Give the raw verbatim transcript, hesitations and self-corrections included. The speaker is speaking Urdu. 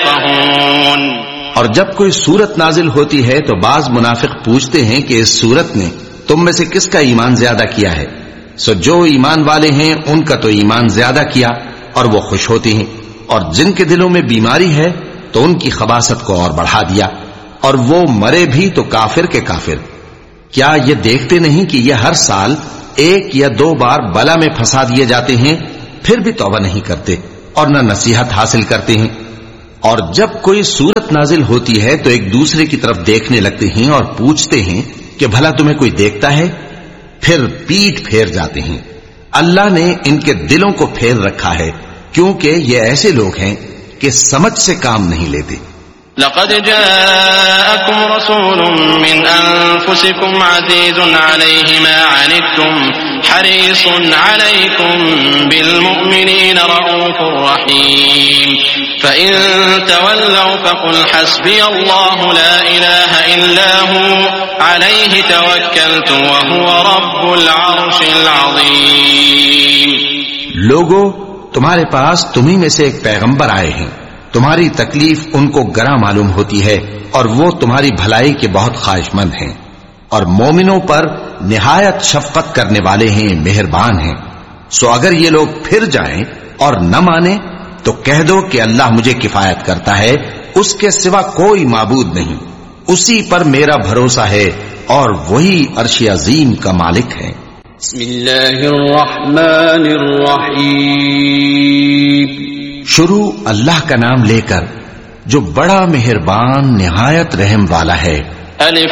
يفقهون. اور جب کوئی صورت نازل ہوتی ہے تو بعض منافق پوچھتے ہیں کہ اس صورت نے تم میں سے کس کا ایمان زیادہ کیا ہے؟ سو جو ایمان والے ہیں ان کا تو ایمان زیادہ کیا اور وہ خوش ہوتے ہیں، اور جن کے دلوں میں بیماری ہے تو ان کی خباثت کو اور بڑھا دیا، اور وہ مرے بھی تو کافر کے کافر. کیا یہ دیکھتے نہیں کہ یہ ہر سال ایک یا دو بار بلا میں پھنسا دیے جاتے ہیں، پھر بھی توبہ نہیں کرتے اور نہ نصیحت حاصل کرتے ہیں؟ اور جب کوئی صورت نازل ہوتی ہے تو ایک دوسرے کی طرف دیکھنے لگتے ہیں اور پوچھتے ہیں کہ بھلا تمہیں کوئی دیکھتا ہے؟ پھر پیٹ پھیر جاتے ہیں. اللہ نے ان کے دلوں کو پھیر رکھا ہے کیونکہ یہ ایسے لوگ ہیں کہ سمجھ سے کام نہیں لیتے. لقد جاءكم رسول من أنفسكم عزيز عليه ما عنتم حريص عليكم بالمؤمنين رؤوف رحيم. فإن تولوا فقل حسبي الله لا إله إلا هو عليه توكلت وهو رب العرش العظيم. لوگو، تمہارے پاس تمہیں میں سے ایک پیغمبر آئے ہیں، تمہاری تکلیف ان کو گراں معلوم ہوتی ہے اور وہ تمہاری بھلائی کے بہت خواہش مند ہیں، اور مومنوں پر نہایت شفقت کرنے والے ہیں، مہربان ہیں. سو اگر یہ لوگ پھر جائیں اور نہ مانیں تو کہہ دو کہ اللہ مجھے کفایت کرتا ہے، اس کے سوا کوئی معبود نہیں، اسی پر میرا بھروسہ ہے اور وہی عرش عظیم کا مالک ہے. بسم اللہ الرحمن الرحیم. شروع اللہ کا نام لے کر جو بڑا مہربان نہایت رحم والا ہے. الف